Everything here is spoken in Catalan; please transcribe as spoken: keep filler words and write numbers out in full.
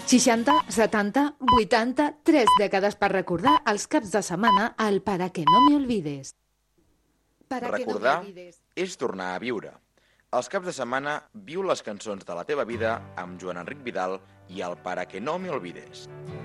seixanta, setanta, vuitanta, tres dècades per recordar els caps de setmana al Para que no me olvides. Para Recordar que no me olvides. és tornar a viure. Els caps de setmana viu les cançons de la teva vida amb Joan Enric Vidal i el Para que no me olvides.